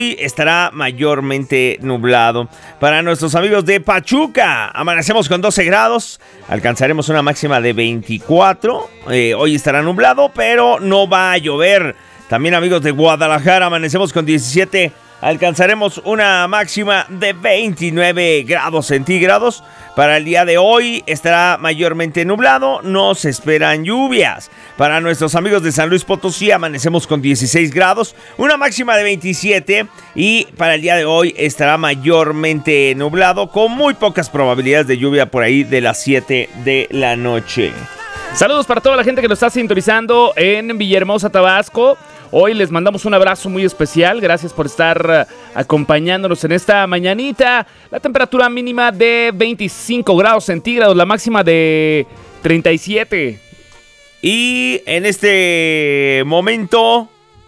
estará mayormente nublado. Para nuestros amigos de Pachuca, amanecemos con 12 grados, alcanzaremos una máxima de 24. Hoy estará nublado, pero no va a llover. También amigos de Guadalajara, amanecemos con 17, alcanzaremos una máxima de 29 grados centígrados. Para el día de hoy estará mayormente nublado, no se esperan lluvias. Para nuestros amigos de San Luis Potosí, amanecemos con 16 grados, una máxima de 27. Y para el día de hoy estará mayormente nublado, con muy pocas probabilidades de lluvia por ahí de las 7 de la noche. Saludos para toda la gente que nos está sintonizando en Villahermosa, Tabasco. Hoy les mandamos un abrazo muy especial. Gracias por estar acompañándonos en esta mañanita. La temperatura mínima de 25 grados centígrados, la máxima de 37. Y en este momento,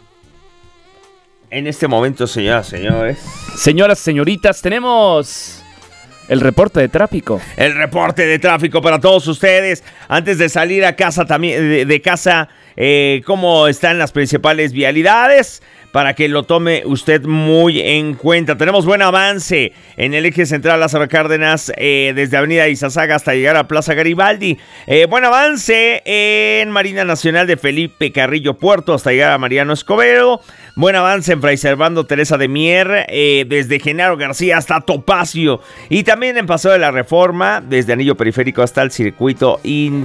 señoras, señores. Señoras, señoritas, tenemos el reporte de tráfico. El reporte de tráfico para todos ustedes. Antes de salir a casa también, de casa, cómo están las principales vialidades, para que lo tome usted muy en cuenta. Tenemos buen avance en el eje central Lázaro Cárdenas, desde Avenida Izazaga hasta llegar a Plaza Garibaldi. Buen avance en Marina Nacional de Felipe Carrillo Puerto hasta llegar a Mariano Escobedo. Buen avance en Fray Servando Teresa de Mier, desde Genaro García hasta Topacio. Y también en Paseo de la Reforma, desde Anillo Periférico hasta el Circuito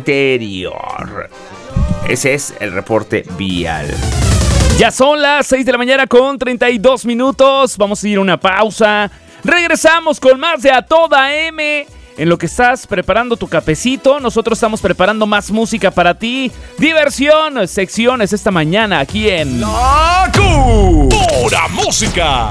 Interior. Ese es el reporte vial. Ya son las 6 de la mañana con 32 minutos. Vamos a ir a una pausa. Regresamos con más de A Toda M. En lo que estás preparando tu cafecito, nosotros estamos preparando más música para ti. Diversión, secciones esta mañana aquí en La Q. Pura música.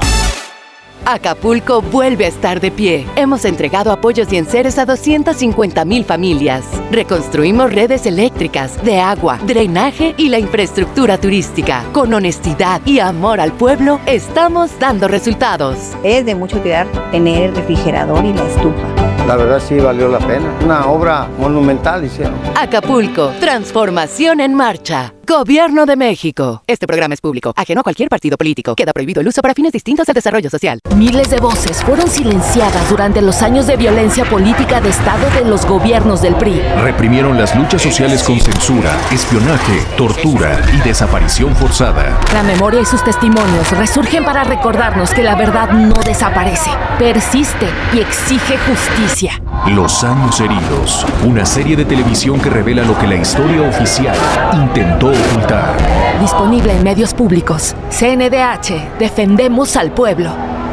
Acapulco vuelve a estar de pie. Hemos entregado apoyos y enseres a 250,000 familias. Reconstruimos redes eléctricas, de agua, drenaje y la infraestructura turística. Con honestidad y amor al pueblo, estamos dando resultados. Es de mucho cuidar tener el refrigerador y la estufa. La verdad sí valió la pena. Una obra monumental hicieron. Acapulco, transformación en marcha. Gobierno de México. Este programa es público, ajeno a cualquier partido político. Queda prohibido el uso para fines distintos del desarrollo social. Miles de voces fueron silenciadas durante los años de violencia política de Estado de los gobiernos del PRI. Reprimieron las luchas sociales con censura, espionaje, tortura y desaparición forzada. La memoria y sus testimonios resurgen para recordarnos que la verdad no desaparece, persiste y exige justicia. Los años heridos, una serie de televisión que revela lo que la historia oficial intentó ocultar. Disponible en medios públicos. CNDH, defendemos al pueblo.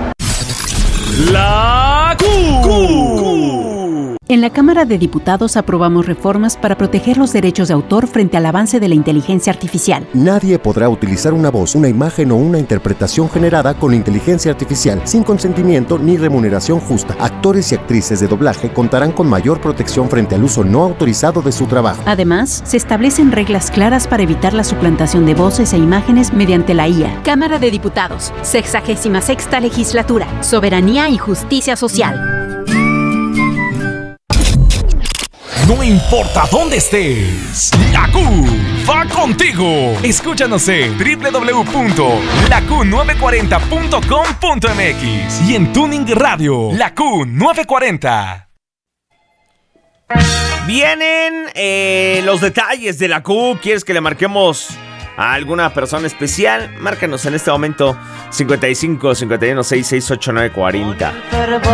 La Q. En la Cámara de Diputados aprobamos reformas para proteger los derechos de autor frente al avance de la inteligencia artificial. Nadie podrá utilizar una voz, una imagen o una interpretación generada con inteligencia artificial sin consentimiento ni remuneración justa. Actores y actrices de doblaje contarán con mayor protección frente al uso no autorizado de su trabajo. Además, se establecen reglas claras para evitar la suplantación de voces e imágenes mediante la IA. Cámara de Diputados, 66ª Legislatura, Soberanía y Justicia Social. No importa dónde estés, La Q va contigo. Escúchanos en www.laq940.com.mx y en Tuning Radio, La Q940. Vienen los detalles de La Q. ¿Quieres que le marquemos a alguna persona especial? Márcanos en este momento 55 51 66 89 40.